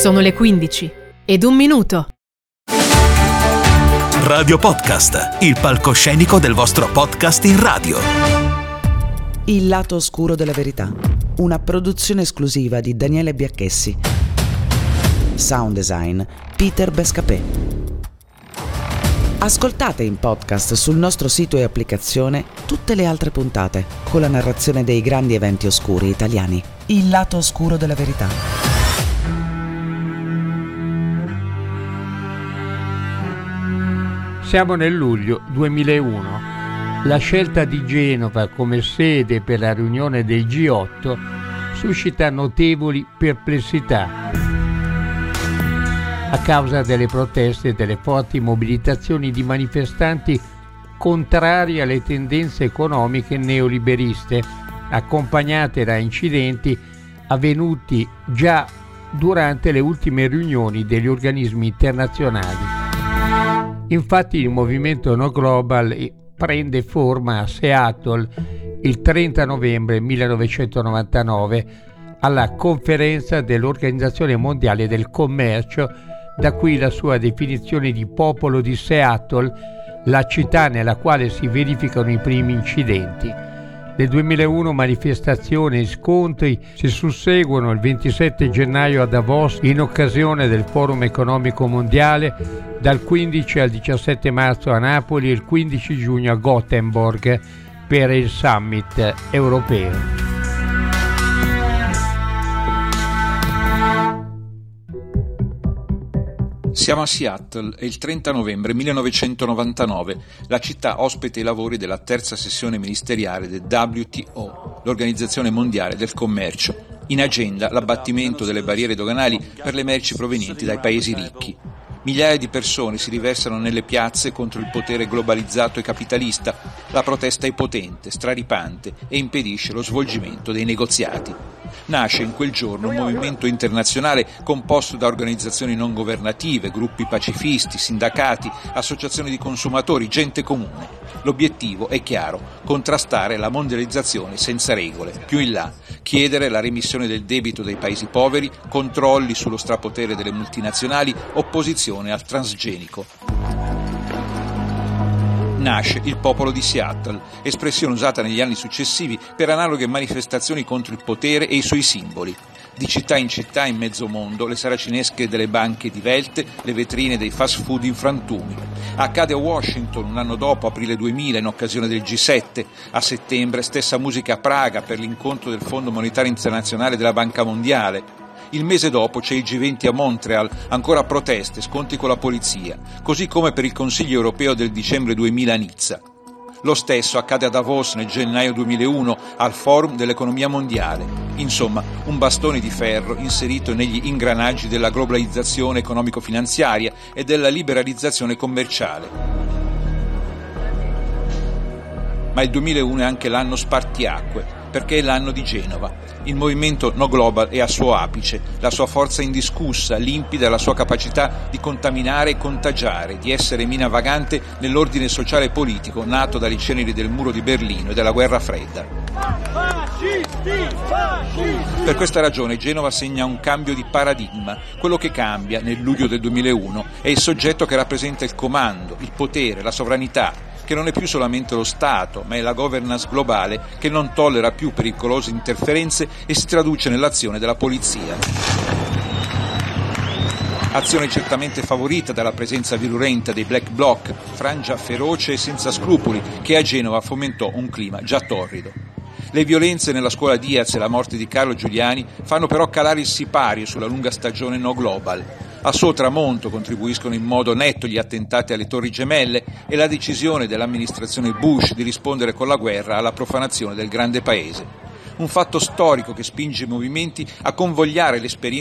Sono le 15:01. Radio Podcast, il palcoscenico del vostro podcast in radio. Il lato oscuro della verità, una produzione esclusiva di Daniele Biacchessi. Sound design Peter Bescapè. Ascoltate in podcast sul nostro sito e applicazione tutte le altre puntate con la narrazione dei grandi eventi oscuri italiani. Il lato oscuro della verità. Siamo nel luglio 2001. La scelta di Genova come sede per la riunione del G8 suscita notevoli perplessità a causa delle proteste e delle forti mobilitazioni di manifestanti contrari alle tendenze economiche neoliberiste, accompagnate da incidenti avvenuti già durante le ultime riunioni degli organismi internazionali. Infatti il movimento No Global prende forma a Seattle il 30 novembre 1999 alla conferenza dell'Organizzazione Mondiale del Commercio, da qui la sua definizione di popolo di Seattle, la città nella quale si verificano i primi incidenti. Nel 2001 manifestazioni e scontri si susseguono il 27 gennaio a Davos in occasione del Forum Economico Mondiale, dal 15 al 17 marzo a Napoli e il 15 giugno a Gothenburg per il Summit europeo. Siamo a Seattle, è il 30 novembre 1999, la città ospita i lavori della terza sessione ministeriale del WTO, l'Organizzazione Mondiale del Commercio. In agenda l'abbattimento delle barriere doganali per le merci provenienti dai paesi ricchi. Migliaia di persone si riversano nelle piazze contro il potere globalizzato e capitalista. La protesta è potente, straripante e impedisce lo svolgimento dei negoziati. Nasce in quel giorno un movimento internazionale composto da organizzazioni non governative, gruppi pacifisti, sindacati, associazioni di consumatori, gente comune. L'obiettivo è chiaro: contrastare la mondializzazione senza regole. Più in là, chiedere la remissione del debito dei paesi poveri, controlli sullo strapotere delle multinazionali, opposizione al transgenico. Nasce il popolo di Seattle, espressione usata negli anni successivi per analoghe manifestazioni contro il potere e i suoi simboli. Di città in città in mezzo mondo, le saracinesche delle banche divelte, le vetrine dei fast food in frantumi. Accade a Washington un anno dopo, aprile 2000, in occasione del G7. A settembre, stessa musica a Praga per l'incontro del Fondo Monetario Internazionale della Banca Mondiale. Il mese dopo c'è il G20 a Montreal, ancora proteste, scontri con la polizia, così come per il Consiglio europeo del dicembre 2000 a Nizza. Lo stesso accade a Davos nel gennaio 2001 al Forum dell'Economia Mondiale. Insomma, un bastone di ferro inserito negli ingranaggi della globalizzazione economico-finanziaria e della liberalizzazione commerciale. Ma il 2001 è anche l'anno spartiacque, perché è l'anno di Genova. Il movimento No Global è a suo apice, la sua forza indiscussa, limpida, la sua capacità di contaminare e contagiare, di essere mina vagante nell'ordine sociale e politico nato dalle ceneri del muro di Berlino e della guerra fredda. Per questa ragione Genova segna un cambio di paradigma. Quello che cambia nel luglio del 2001 è il soggetto che rappresenta il comando, il potere, la sovranità, che non è più solamente lo Stato, ma è la governance globale che non tollera più pericolose interferenze e si traduce nell'azione della polizia. Azione certamente favorita dalla presenza virulenta dei Black Bloc, frangia feroce e senza scrupoli, che a Genova fomentò un clima già torrido. Le violenze nella scuola Diaz e la morte di Carlo Giuliani fanno però calare il sipario sulla lunga stagione No Global. Al suo tramonto contribuiscono in modo netto gli attentati alle Torri Gemelle e la decisione dell'amministrazione Bush di rispondere con la guerra alla profanazione del grande paese. Un fatto storico che spinge i movimenti a convogliare l'esperienza